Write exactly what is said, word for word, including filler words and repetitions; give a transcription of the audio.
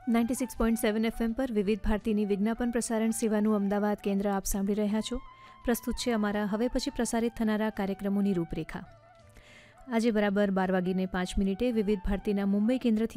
Ninety six point seven FM પર વિવિધ ભારતીની વિજ્ઞાપન પ્રસારણ સેવાનું અમદાવાદ કેન્દ્ર આપ સાંભળી રહ્યા છો. પ્રસ્તુત છે અમારા હવે પછી પ્રસારિત થનારા કાર્યક્રમોની રૂપરેખા. આજે બરાબર બાર વાગીને પાંચ મિનિટે વિવિધ ભારતીના મુંબઈ કેન્દ્રથી